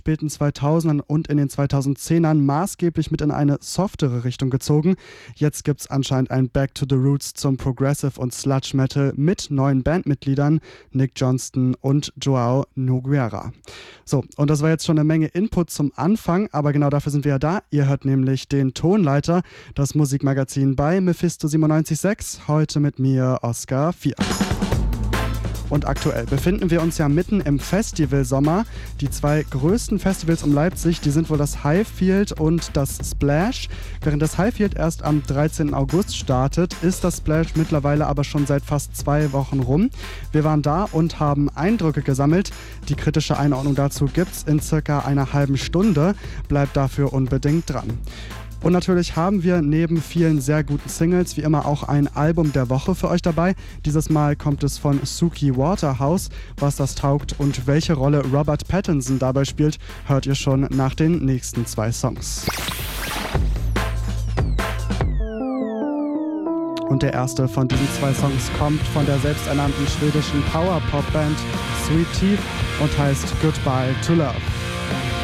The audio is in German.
späten 2000ern und in den 2010ern maßgeblich mit in eine softere Richtung gezogen. Jetzt gibt es anscheinend ein Back to the Roots zum Progressive und Sludge Metal mit neuen Bandmitgliedern Nick Johnston und Joao Nogueira. So, und das war jetzt schon eine Menge Input zum Anfang, aber genau dafür sind wir ja da. Ihr hört nämlich den Tonleiter, das Musikmagazin bei Mephisto 97.6, heute mit mir Oscar 4. Und aktuell befinden wir uns ja mitten im Festivalsommer. Die zwei größten Festivals um Leipzig, die sind wohl das Highfield und das Splash. Während das Highfield erst am 13. August startet, ist das Splash mittlerweile aber schon seit fast 2 Wochen rum. Wir waren da und haben Eindrücke gesammelt. Die kritische Einordnung dazu gibt's in circa einer halben Stunde. Bleibt dafür unbedingt dran. Und natürlich haben wir neben vielen sehr guten Singles wie immer auch ein Album der Woche für euch dabei. Dieses Mal kommt es von Suki Waterhouse. Was das taugt und welche Rolle Robert Pattinson dabei spielt, hört ihr schon nach den nächsten 2 Songs. Und der erste von diesen 2 Songs kommt von der selbsternannten schwedischen Power-Pop-Band Sweet Teeth und heißt Goodbye to Love.